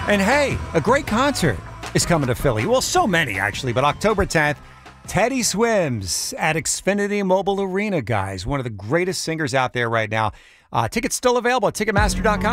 And hey, a great concert is coming to Philly. Well, so many actually, but October 10th, Teddy Swims at Xfinity Mobile Arena, guys. One of the greatest singers out there right now. Tickets still available at Ticketmaster.com.